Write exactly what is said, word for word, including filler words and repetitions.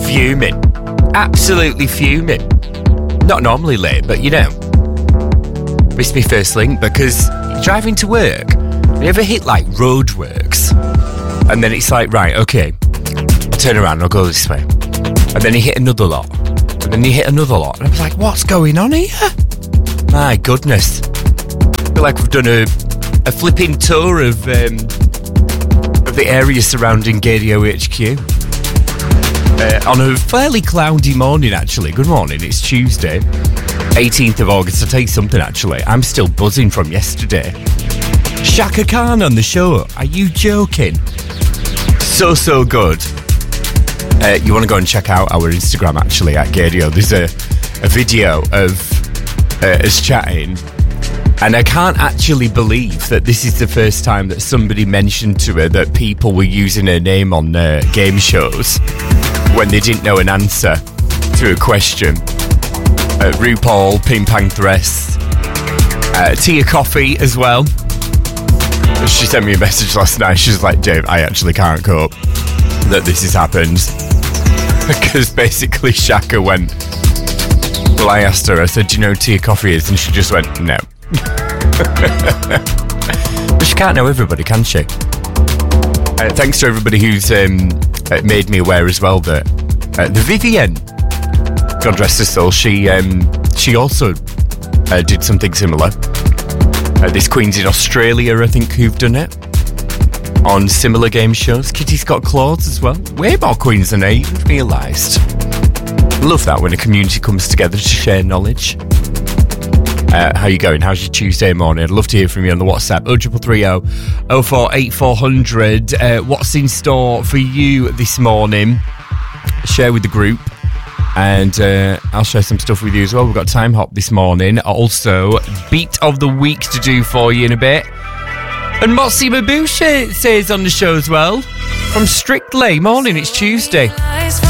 fuming. Absolutely fuming. Not normally late, but you know. Missed me first link because driving to work, you ever hit like roadworks? And then it's like, right, okay, I'll turn around, I'll go this way. And then you hit another lot. And then you hit another lot. And I'm like, what's going on here? My goodness. I feel like we've done a, a flipping tour of, um, of the area surrounding Gadio H Q. Uh, on a fairly cloudy morning, actually. Good morning, it's Tuesday, eighteenth of August. I'll tell you something, actually. I'm still buzzing from yesterday. Shaka Khan on the show. Are you joking? So, so good. Uh, you want to go and check out our Instagram, actually, at Gadio. There's a, a video of uh, us chatting. And I can't actually believe that this is the first time that somebody mentioned to her that people were using her name on uh, game shows when they didn't know an answer to a question. Uh, RuPaul, Ping Pang Thress, uh, Tia Coffee as well. She sent me a message last night. She's like, Dave, I actually can't cope that this has happened. Because basically Shaka went, well, I asked her, I said, do you know who Tia Coffee is? And she just went, no. But she can't know everybody, can she? Uh, thanks to everybody who's um, uh, made me aware as well that uh, the Vivienne, God rest her soul, she um, she also uh, did something similar. Uh, there's queens in Australia, I think, who've done it on similar game shows. Kitty Scott Claus as well. Way more queens than I even realised. Love that when a community comes together to share knowledge. Uh, how you going? How's your Tuesday morning? I'd love to hear from you on the WhatsApp. oh three three oh, oh four eight four hundred. Uh, what's in store for you this morning? Share with the group. And uh, I'll share some stuff with you as well. We've got Time Hop this morning. Also, Beat of the Week to do for you in a bit. And Motsy Mabusha says on the show as well. From Strictly. Morning, it's Tuesday.